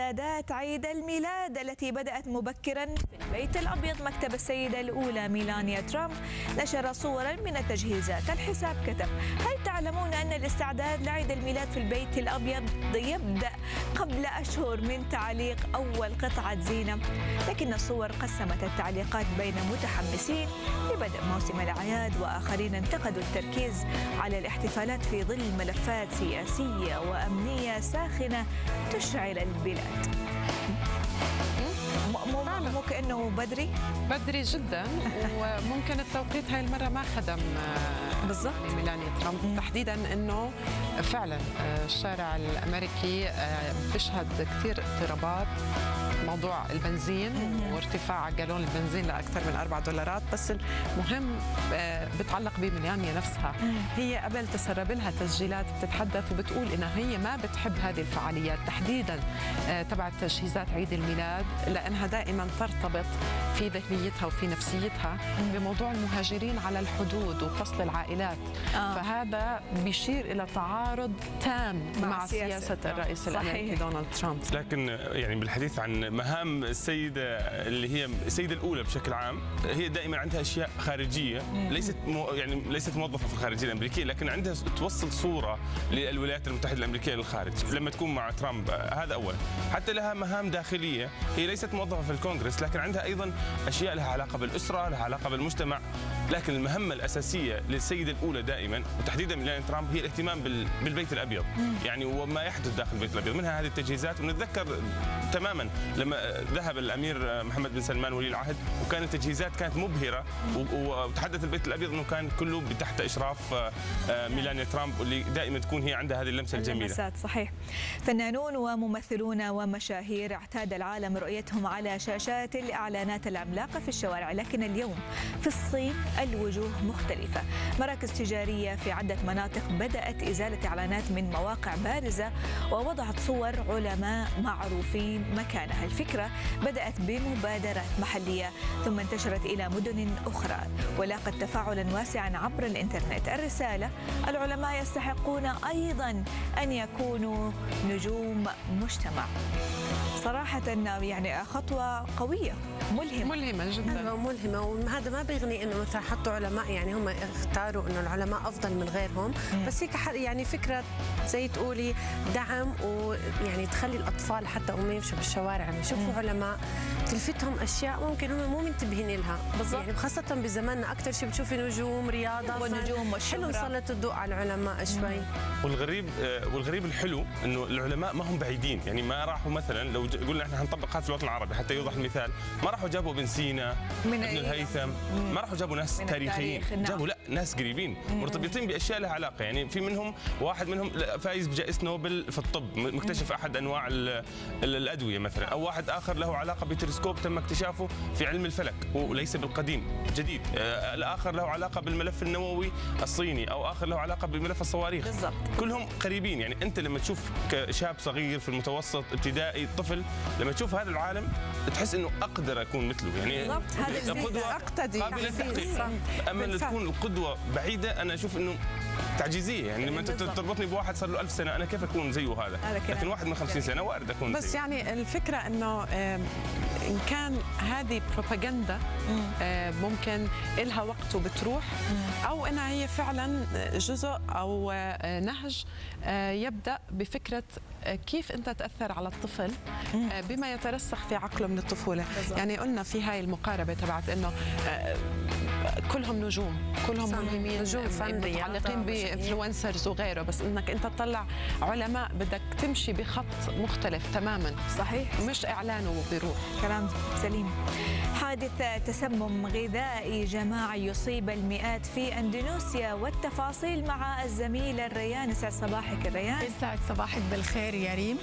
استعدادات عيد الميلاد التي بدأت مبكرا في البيت الأبيض. مكتب السيدة الأولى ميلانيا ترامب نشر صورا من التجهيزات. الحساب كتب: هل تعلمون أن الاستعداد لعيد الميلاد في البيت الأبيض يبدأ قبل أشهر من تعليق أول قطعة زينة؟ لكن الصور قسمت التعليقات بين متحمسين لبدء موسم الأعياد وآخرين انتقدوا التركيز على الاحتفالات في ظل ملفات سياسية وأمنية ساخنة تشعل البلاد. مو كأنه بدري جدا، وممكن التوقيت هاي المرة ما خدم بالضبط ميلانيا ترامب تحديدا، انه فعلا الشارع الامريكي بيشهد كثير اضطرابات، موضوع البنزين وارتفاع جالون البنزين لاكثر من $4. بس المهم بتعلق بميلانيا نفسها. هي قبل تسرب لها تسجيلات بتتحدث وبتقول انها هي ما بتحب هذه الفعاليات تحديدا تبع تجهيزات عيد الميلاد، لانها دائما ترتبط في ذهنيتها وفي نفسيتها بموضوع المهاجرين على الحدود وفصل العائلات. فهذا بيشير الى تعارض تام مع سياسة الرئيس الامريكي دونالد ترامب. لكن يعني بالحديث عن مهام السيدة اللي هي السيدة الأولى بشكل عام، هي دائما عندها أشياء خارجية ليست موظفة في الخارجية الأمريكية، لكن عندها توصل صورة للولايات المتحدة الأمريكية للخارج لما تكون مع ترامب. هذا أولا. حتى لها مهام داخلية، هي ليست موظفة في الكونغرس، لكن عندها أيضا أشياء لها علاقة بالأسرة، لها علاقة بالمجتمع. لكن المهمة الأساسية للسيدة الأولى دائما وتحديدا ميلانيا ترامب هي الاهتمام بالبيت الأبيض، يعني وما يحدث داخل البيت الأبيض، منها هذه التجهيزات. ونتذكر تماما لما ذهب الأمير محمد بن سلمان ولي العهد وكانت التجهيزات كانت مبهرة، وتحدث البيت الأبيض أنه كان كله تحت إشراف ميلانيا ترامب، واللي دائما تكون هي عندها هذه اللمسة الجميلة. صحيح. فنانون وممثلون ومشاهير اعتاد العالم رؤيتهم على شاشات الإعلانات العملاقة في الشوارع، لكن اليوم في الصين الوجوه مختلفة. مراكز تجارية في عدة مناطق بدأت إزالة إعلانات من مواقع بارزة ووضعت صور علماء معروفين مكانها. الفكرة بدأت بمبادرات محلية ثم انتشرت إلى مدن أخرى ولاقت تفاعلا واسعا عبر الإنترنت. الرسالة: العلماء يستحقون أيضا أن يكونوا نجوم مجتمع. صراحة يعني خطوة قوية ملهمة جدا. ملهمة، وهذا ما بيغني انه مثلا حطوا علماء، يعني هم اختاروا انه العلماء افضل من غيرهم، بس هيك يعني فكرة زي تقولي دعم، ويعني تخلي الاطفال حتى هم يمشوا بالشوارع يعني يشوفوا علماء تلفتهم اشياء ممكن هم مو منتبهين لها بالضبط. يعني خاصة بزماننا اكثر شيء بتشوفي نجوم رياضة والنجوم والشهرة. حلو نسلط الضوء على العلماء شوي. والغريب الحلو انه العلماء ما هم بعيدين، يعني ما راحوا مثلا لو قلنا احنا حنطبق هذا في الوطن العربي حتى يوضح المثال، ما راحوا جابوا ابن سينا، ابن الهيثم، ما راحوا جابوا ناس تاريخيين، جابوا لا ناس قريبين مرتبطين باشياء لها علاقه. يعني في منهم واحد منهم فايز بجائزة نوبل في الطب، مكتشف احد انواع الادويه مثلا، او واحد اخر له علاقه بتلسكوب تم اكتشافه في علم الفلك وليس بالقديم جديد، الاخر له علاقه بالملف النووي الصيني، او اخر له علاقه بملف الصواريخ بالضبط. كلهم قريبين. يعني انت لما تشوف كشاب صغير في المتوسط ابتدائي طفل، لما تشوف هذا العالم تحس انه اقدر اكون مثله، يعني بالضبط. هذا القدوه اقتدي قابله للتحقيق. اما ان تكون القدوه بعيده انا اشوف انه تعجيزيه. يعني لما انت تربطني بواحد صار له 1000 سنه انا كيف اكون زيه هذا؟ لكن واحد من 50 سنه وارد اكون بس زيه. يعني الفكره انه ان كان هذه بروباغندا ممكن إلها وقت وبتروح، او انها هي فعلا جزء او نهج يبدا بفكره كيف انت تاثر على الطفل بما يترسخ في عقله من الطفوله. يعني قلنا في هاي المقاربه تبعت انه كلهم نجوم، كلهم ملهمين، متعلقين بانفلونسرز وغيره، بس انك انت تطلع علماء بدك تمشي بخط مختلف تماما. صحيح، مش اعلانه بيروح. كلام سليم. حادث تسمم غذائي جماعي يصيب المئات في اندونيسيا، والتفاصيل مع الزميله الريان. يسعد صباحك الريان. يسعد صباحك بالخير يا ريم.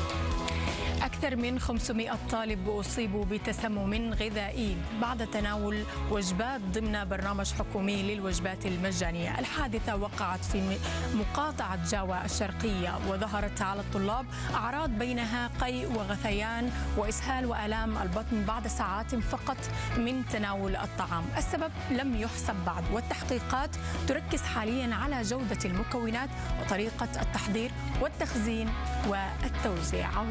أكثر من 500 طالب أصيبوا بتسمم غذائي بعد تناول وجبات ضمن برنامج حكومي للوجبات المجانية. الحادثة وقعت في مقاطعة جاوا الشرقية، وظهرت على الطلاب أعراض بينها قيء وغثيان وإسهال وآلام البطن بعد ساعات فقط من تناول الطعام. السبب لم يحسب بعد، والتحقيقات تركز حاليا على جودة المكونات وطريقة التحضير والتخزين والتوزيع.